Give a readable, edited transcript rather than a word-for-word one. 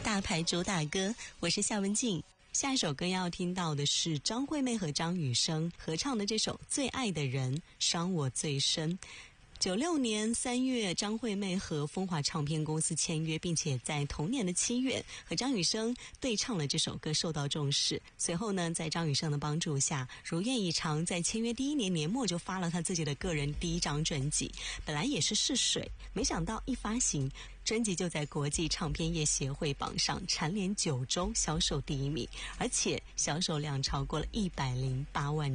大牌主打歌，我是夏文静。下一首歌要听到的是张惠妹和张雨生合唱的这首《最爱的人伤我最深》。96年3月，张惠妹和风华唱片公司签约，并且在同年的7月和张雨生对唱了这首歌，受到重视。随后呢，在张雨生的帮助下，如愿以偿，在签约第1年年末就发了他自己的个人第1张专辑。本来也是试水，没想到一发行，专辑就在国际唱片业协会榜上蝉联9周销售第1名，而且销售量超过了108万